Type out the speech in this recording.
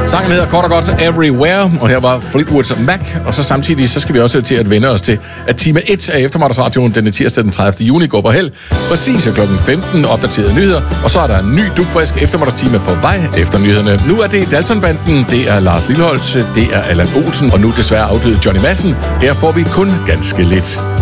Sangen hedder kort og godt Everywhere, og her var Fleetwood Mac, og så samtidig så skal vi også til at vende os til, at time 1 af Eftermiddagsradioen den tirsdag den 30. juni går på held. Præcis kl. 15 opdaterede nyheder, og så er der en ny dugfrisk eftermiddagstime på vej efter nyhederne. Nu er det Daltonbanden, det er Lars Lilholt, det er Allan Olsen, og nu desværre afdøde Johnny Madsen. Her får vi kun ganske lidt.